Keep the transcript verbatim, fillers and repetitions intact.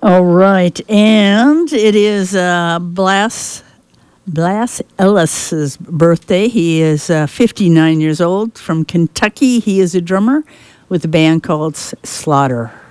All right, and it is uh, Blas Blas Ellis's birthday. He is uh, fifty-nine years old from Kentucky. He is a drummer with a band called S- Slaughter.